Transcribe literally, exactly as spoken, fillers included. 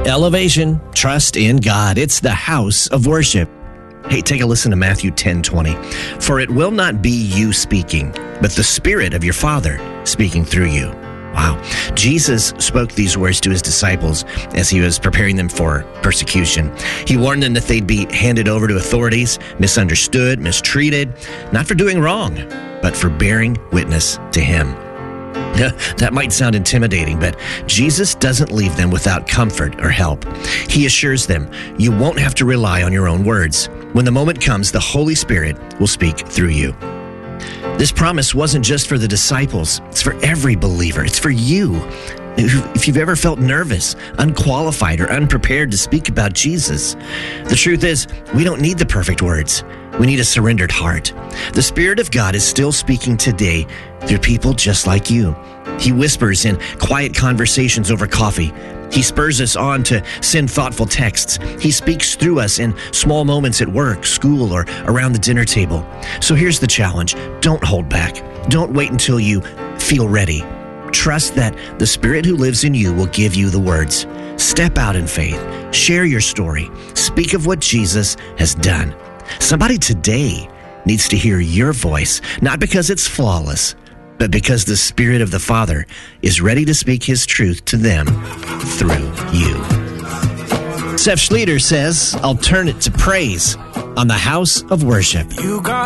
Elevation, trust in God. It's the house of worship. Hey, take a listen to Matthew ten twenty. For it will not be you speaking, but the Spirit of your Father speaking through you. Wow. Jesus spoke these words to his disciples as he was preparing them for persecution. He warned them that they'd be handed over to authorities, misunderstood, mistreated, not for doing wrong, but for bearing witness to him. That might sound intimidating, but Jesus doesn't leave them without comfort or help. He assures them, you won't have to rely on your own words. When the moment comes, the Holy Spirit will speak through you. This promise wasn't just for the disciples. It's for every believer. It's for you. If you've ever felt nervous, unqualified, or unprepared to speak about Jesus, the truth is, we don't need the perfect words. We need a surrendered heart. The Spirit of God is still speaking today through people just like you. He whispers in quiet conversations over coffee. He spurs us on to send thoughtful texts. He speaks through us in small moments at work, school, or around the dinner table. So here's the challenge. Don't hold back. Don't wait until you feel ready. Trust that the Spirit who lives in you will give you the words. Step out in faith. Share your story. Speak of what Jesus has done. Somebody today needs to hear your voice, not because it's flawless, but because the Spirit of the Father is ready to speak his truth to them through you. Seth Schlueter says, I'll turn it to praise on the house of worship. You got